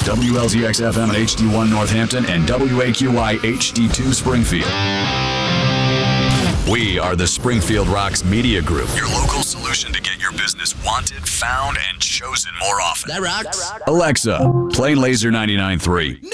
WLZX FM at HD1 Northampton and WAQY HD2 Springfield. We are the Springfield Rocks Media Group, your local solution to get your business wanted, found, and chosen more often. That rocks. Alexa, play Laser 99.3.